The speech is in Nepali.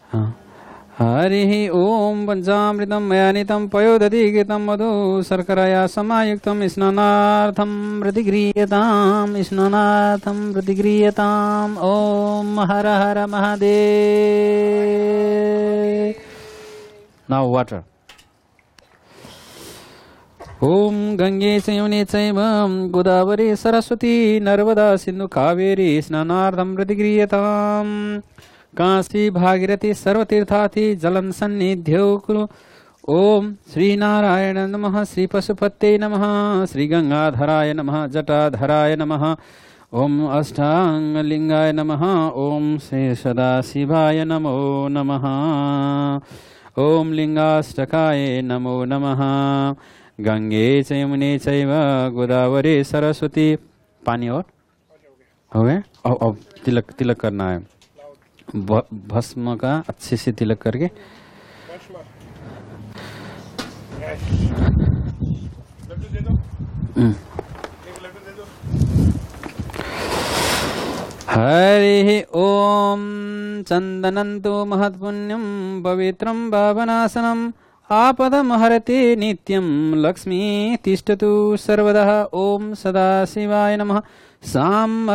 हरिः ओम पंचामृतं मया नीतं पयोदधि घृतं मधु शर्करया समायुक्तं स्नानार्थं प्रतिगृह्यताम् ओम हर हर महादेव. Now water. ओम गंगे च यमुने चैव गोदावरी सरस्वती नर्मदा सिंधु कावेरी स्नानार्थं प्रतिगृह्यताम्. काशी भागीरथी सर्वतीर्थाथि जलं सन्निध्यो कुरु. ओम श्री नारायण नमः, श्री पशुपते नमः, श्री गंगाधराय नमः, जटाधराय नमः, ओम अष्टांगलिंगाय नमः, ओम श्री सदाशिवाय नमो नमः, ओम लिंगाष्टकाय नमो नमः. गंगे च यमुने चैव गोदावरी सरस्वती. पानी और हो गए. अब तिलक तिलक करना है. भस्म का अच्छे से तिलक करके. हरिः ओम चंदनंतो महत्पुण्यं पवित्रं पावनासनम् आपदमहरति नित्यं लक्ष्मी तिष्ठतु सर्वदा. ओम सदाशिवाय नमः. साम